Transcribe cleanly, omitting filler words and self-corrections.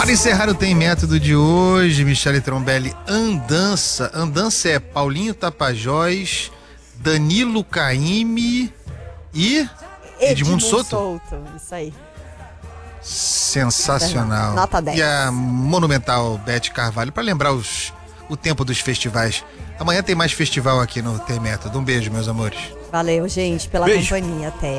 Para encerrar o Tem Método de hoje, Michele Trombelli, Andança. Andança é Paulinho Tapajós, Danilo Caymmi e Edmundo Souto. Isso aí. Sensacional. Nota 10. E a monumental Beth Carvalho, para lembrar o tempo dos festivais. Amanhã tem mais festival aqui no Tem Método. Um beijo, meus amores. Valeu, gente, pela Beijo. companhia. Até.